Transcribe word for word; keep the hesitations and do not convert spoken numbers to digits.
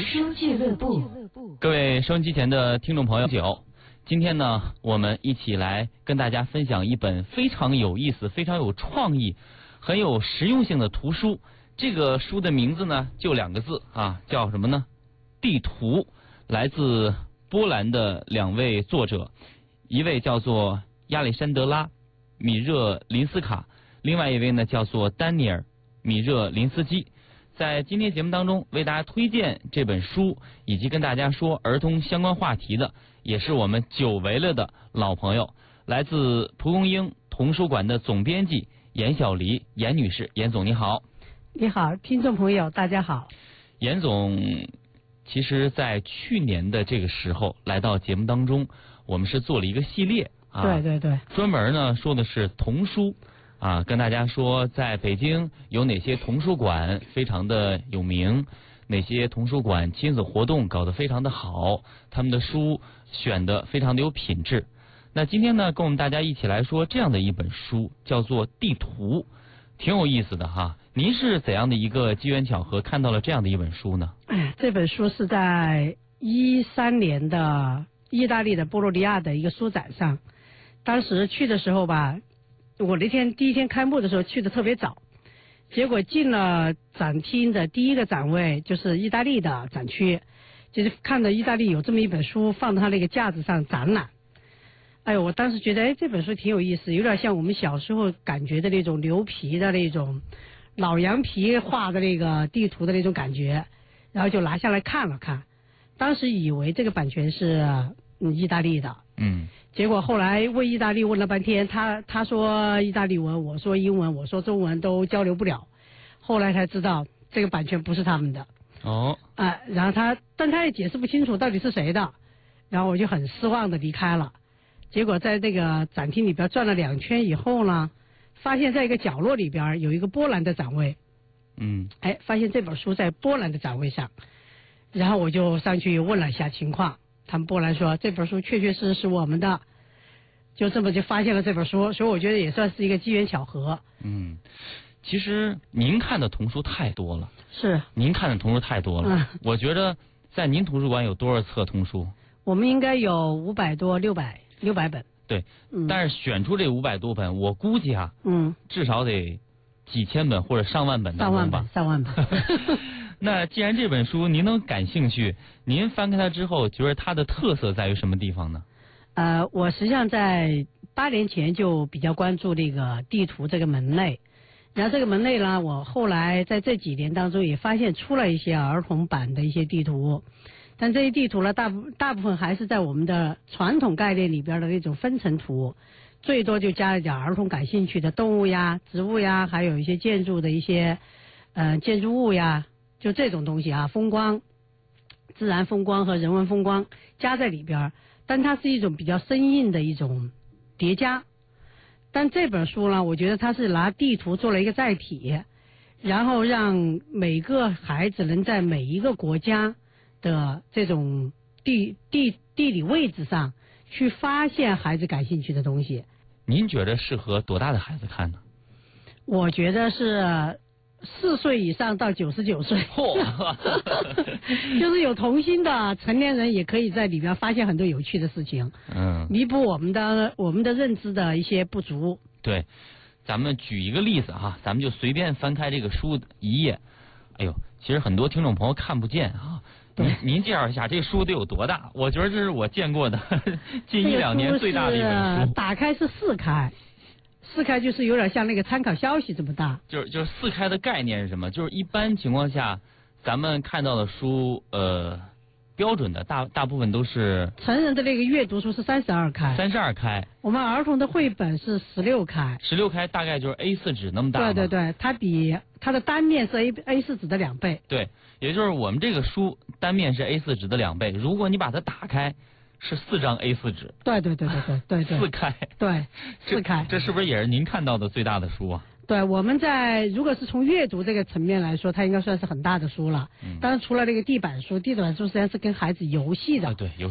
书俱乐部， 各位收音机前的听众朋友，九，今天呢，我们一起来跟大家分享一本非常有意思、非常有创意、很有实用性的图书。这个书的名字呢，就两个字啊，叫什么呢？地图。来自波兰的两位作者，一位叫做亚历山德拉·米热林斯卡，另外一位呢叫做丹尼尔·米热林斯基。在今天节目当中为大家推荐这本书，以及跟大家说儿童相关话题的，也是我们久违了的老朋友，来自蒲公英童书馆的总编辑严小黎严女士。严总你好。 你好，听众朋友大家好。 严总其实在去年的这个时候来到节目当中，我们是做了一个系列啊， 对对对， 专门呢说的是童书啊，跟大家说在北京有哪些童书馆非常的有名，哪些童书馆亲子活动搞得非常的好，他们的书选的非常的有品质。那今天呢，跟我们大家一起来说这样的一本书，叫做《地图》，挺有意思的哈。您是怎样的一个机缘巧合看到了这样的一本书呢？ 哎，这本书是在一三年的意大利的波罗的亚的一个书展上，当时去的时候吧，我那天第一天开幕的时候去的特别早，结果进了展厅的第一个展位就是意大利的展区，就是看到意大利有这么一本书放在他那个架子上展览。哎呦，我当时觉得哎这本书挺有意思，有点像我们小时候感觉的那种牛皮的那种老羊皮画的那个地图的那种感觉，然后就拿下来看了看，当时以为这个版权是嗯意大利的， 嗯， 结果后来问意大利问了半天，他他说意大利文，我说英文，我说中文都交流不了，后来才知道这个版权不是他们的。 哦， 啊、呃，然后他但他也解释不清楚到底是谁的，然后我就很失望的离开了。结果在这个展厅里边转了两圈以后呢，发现在一个角落里边有一个波兰的展位， 嗯， 哎，发现这本书在波兰的展位上，然后我就上去问了一下情况，他们波兰说这本书确确实实是我们的，就这么就发现了这本书，所以我觉得也算是一个机缘巧合。 嗯，其实您看的童书太多了， 是， 您看的童书太多了， 嗯， 我觉得在您图书馆有多少册童书？ 我们应该有五百多、六百、六百本。 对， 嗯， 但是选出这五百多本，我估计啊， 嗯， 至少得几千本或者上万本当中吧。 上万本，上万本。 那既然这本书您能感兴趣，您翻开它之后，觉得它的特色在于什么地方呢？ 呃，我实际上在八年前就比较关注这个地图这个门类，然后这个门类呢，我后来在这几年当中也发现出了一些儿童版的一些地图。但这些地图呢，大部大部分还是在我们的传统概念里边的那种分层图，最多就加了点儿童感兴趣的动物呀、植物呀，还有一些建筑的一些呃建筑物呀，就这种东西啊，风光、自然风光和人文风光加在里边，但它是一种比较生硬的一种叠加。但这本书呢，我觉得它是拿地图做了一个载体，然后让每个孩子能在每一个国家的这种地地地理位置上去发现孩子感兴趣的东西。 您觉得适合多大的孩子看呢？ 我觉得是四岁以上到九十九岁，就是有童心的成年人也可以在里边发现很多有趣的事情， 嗯， 弥补我们的我们的认知的一些不足。 对，咱们举一个例子哈，咱们就随便翻开这个书一页，哎呦，其实很多听众朋友看不见啊。您您介绍一下这书得有多大？我觉得这是我见过的近一两年最大的一本书。 打开是四开，四开就是有点像那个参考消息这么大。 就是就是四开的概念是什么？就是一般情况下，咱们看到的书，呃，标准的大大部分都是成人的那个阅读书是三十二开， 三十二开。 我们儿童的绘本是十六开， 十六开大概就是 A 四 纸那么大。 对对对，它比它的单面是 A A 四 纸的两倍。 对，也就是我们这个书单面是 A 四 纸的两倍，如果你把它打开，是四张 A 四 纸。 对对对对对对对。 四开。 对，四开。 这是不是也是您看到的最大的书啊？ 对，我们在如果是从阅读这个层面来说，它应该算是很大的书了。嗯。当然，除了那个地板书，地板书实际上是跟孩子游戏的。 啊，对。